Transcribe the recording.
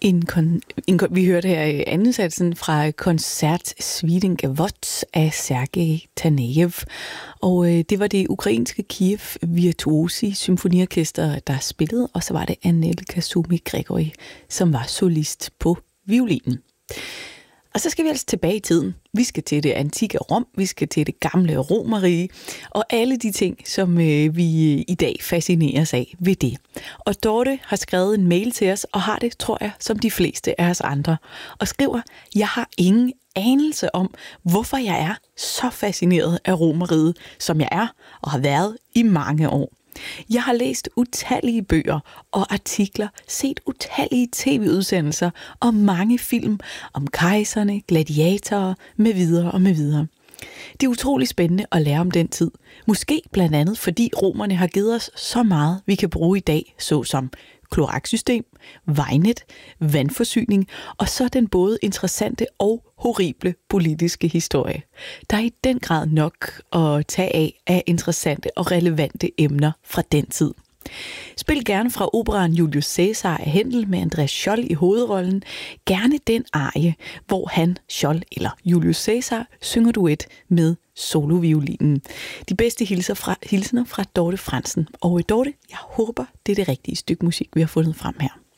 Vi hørte her andensatsen fra koncert Svidin Gavot af Sergej Tanejev, og det var det ukrainske Kiev Virtuosi Symfoniorkester, der spillede, og så var det Annette Kasumi Gregori, som var solist på violinen. Og så skal vi altså tilbage i tiden. Vi skal til det antikke Rom, vi skal til det gamle Romerrige, og alle de ting, som vi i dag fascineres af ved det. Og Dorte har skrevet en mail til os, og har det, tror jeg, som de fleste af os andre, og skriver, jeg har ingen anelse om, hvorfor jeg er så fascineret af Romerriget, som jeg er og har været i mange år. Jeg har læst utallige bøger og artikler, set utallige tv-udsendelser og mange film om kejserne, gladiatorer med videre og med videre. Det er utrolig spændende at lære om den tid. Måske blandt andet, fordi romerne har givet os så meget, vi kan bruge i dag, såsom kloaksystem, vejnet, vandforsyning og så den både interessante og horrible politiske historie. Der er i den grad nok at tage af interessante og relevante emner fra den tid. Spil gerne fra operaen Julius Caesar af Händel med Andreas Scholl i hovedrollen. Gerne den arie, hvor han, Scholl eller Julius Caesar, synger duet med soloviolinen. De bedste hilsener fra Dorte Fransen. Og Dorte, jeg håber, det er det rigtige stykke musik, vi har fundet frem her.